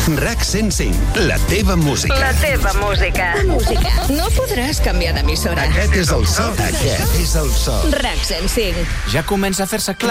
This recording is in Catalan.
RAC 105, la teva música. La teva música. No podràs canviar d'emissora. Aquest és el so. Aquest és el so. RAC 105. Ja comença a fer-se clar.